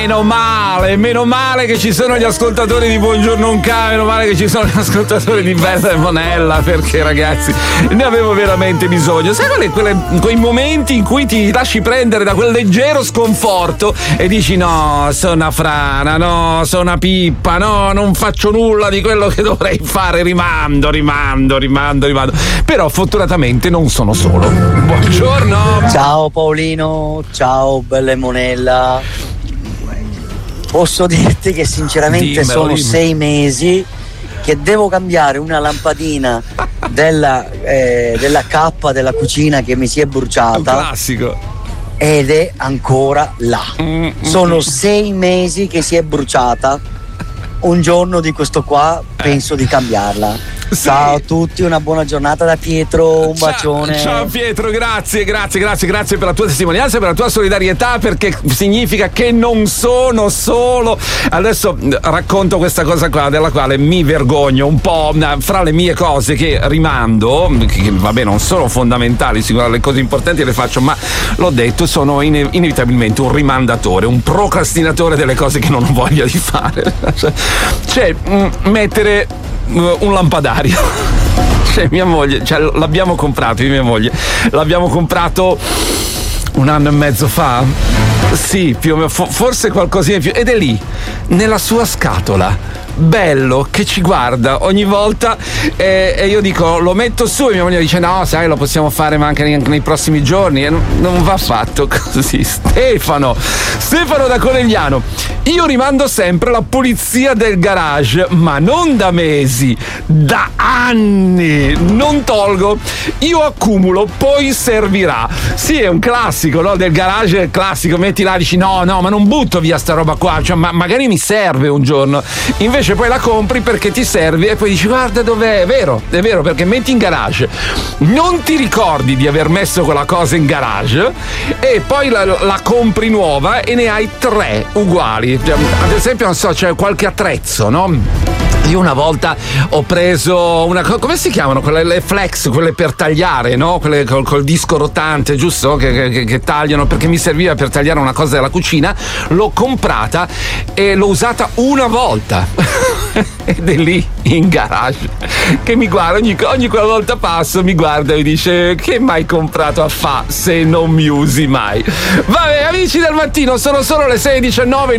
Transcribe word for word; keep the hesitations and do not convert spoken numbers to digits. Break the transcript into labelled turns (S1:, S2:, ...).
S1: Meno male, meno male che ci sono gli ascoltatori di Buongiorno Unca, meno male che ci sono gli ascoltatori di Bella e Monella, perché ragazzi ne avevo veramente bisogno. Sai quelle, quelle, quei momenti in cui ti lasci prendere da quel leggero sconforto e dici no, sono una frana, no, sono una pippa, no, non faccio nulla di quello che dovrei fare, rimando, rimando, rimando, rimando. Però fortunatamente non sono solo. Buongiorno.
S2: Ciao Paolino, ciao Bella e Monella. Posso dirti che sinceramente
S1: Dimmelo,
S2: sono
S1: dimmi.
S2: sei mesi che devo cambiare una lampadina della, eh, della cappa della cucina che mi si è bruciata.
S1: Un classico.
S2: Ed è ancora là. Sono sei mesi che si è bruciata. Un giorno di questo qua penso di cambiarla.
S1: Sì.
S2: Ciao a tutti, una buona giornata da Pietro, un bacione.
S1: Ciao, ciao Pietro, grazie, grazie, grazie, grazie per la tua testimonianza, per la tua solidarietà, perché significa che non sono solo. Adesso racconto questa cosa qua della quale mi vergogno un po'. Fra le mie cose che rimando, che vabbè non sono fondamentali, sicuramente le cose importanti le faccio, ma l'ho detto, sono ine- inevitabilmente un rimandatore, un procrastinatore delle cose che non ho voglia di fare. Cioè mh, mettere un lampadario. Cioè mia moglie, cioè l'abbiamo comprato, io e mia moglie l'abbiamo comprato un anno e mezzo fa, sì, più o meno, forse qualcosina in più, ed è lì nella sua scatola, bello, che ci guarda ogni volta, e, e io dico lo metto su e mia moglie dice no, sai, lo possiamo fare ma anche nei, nei prossimi giorni, e non, non va fatto così. Stefano Stefano da Conegliano: io rimando sempre la pulizia del garage, ma non da mesi, da anni, non tolgo, io accumulo, poi servirà. Sì, è un classico, no? Del garage è il classico, metti là, dici no, no, ma non butto via sta roba qua, cioè ma magari mi serve un giorno, invece poi la compri perché ti serve e poi dici guarda dov'è, è vero, è vero, perché metti in garage, non ti ricordi di aver messo quella cosa in garage e poi la, la compri nuova e ne hai tre uguali. Ad esempio, non so, c'è qualche attrezzo, no? Io una volta ho preso una, come si chiamano? Quelle le flex, quelle per tagliare, no? Quelle col, col disco rotante, giusto? Che, che, che tagliano, perché mi serviva per tagliare una cosa della cucina. L'ho comprata e l'ho usata una volta. Ed è lì in garage che mi guarda, ogni, ogni quella volta passo, mi guarda e mi dice che mai comprato a fa se non mi usi mai. Vabbè, amici del mattino, sono solo le sei e diciannove.